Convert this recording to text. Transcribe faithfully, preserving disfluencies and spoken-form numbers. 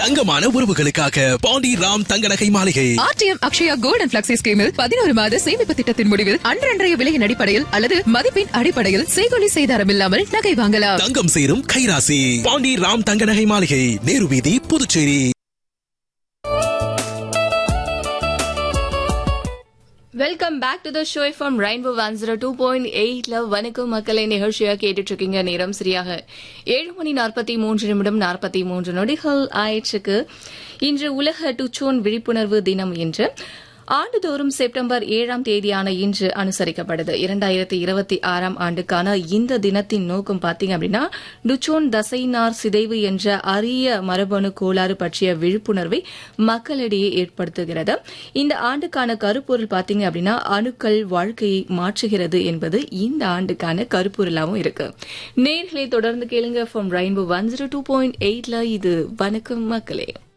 தங்கமான உறவுகளுக்காக பாண்டி ராம் தங்க நகை மாளிகை. RTM Akshaya gold and flexi ஸ்கீமில் பதினோரு மாத சேமிப்பு திட்டத்தின் முடிவில் அன்றன்றைய விலையின் அடிப்படையில் அல்லது மதிப்பின் அடிப்படையில் செய்கொலி செய்தாரம் இல்லாமல் நகை வாங்கலாம். தங்கம் சேரும் கைராசி பாண்டி ராம் தங்க நகை மாளிகை, நேரு வீதி, Puducherry. Welcome back to the show from rainbow one zero two point எயிட்ல வணக்கம் மக்களை நிகழ்ச்சியாக கேட்டுட்டு இருக்கீங்க. நேரம் சரியாக ஏழு மணி நாற்பத்தி மூன்று நிமிடம் நாற்பத்தி மூன்று நொடிகள் ஆயிடுச்சுக்கு. இன்று உலக டுச்சோன் விழிப்புணர்வு தினம் என்று ஆண்டுதோறும் செப்டம்பர் ஏழாம் தேதியான இன்று அனுசரிக்கப்படுது. இரண்டாயிரத்தி இருபத்தி ஆறாம் ஆண்டுக்கான இந்த தினத்தின் நோக்கம் பாத்தீங்க அப்படின்னா டுச்சோன் தசைநார் சிதைவு என்ற அரிய மரபணு கோளாறு பற்றிய விழிப்புணர்வை மக்களிடையே ஏற்படுத்துகிறது. இந்த ஆண்டுக்கான கருப்பொருள் பாத்தீங்க அப்படின்னா அணுக்கள் வாழ்க்கையை மாற்றுகிறது என்பது இந்த ஆண்டுக்கான கருப்பொருளாகவும் இருக்கு. நேர்களை தொடர்ந்து கேளுங்க from rainbow one zero two point எயிட்ல. இது வணக்கம் மக்களே.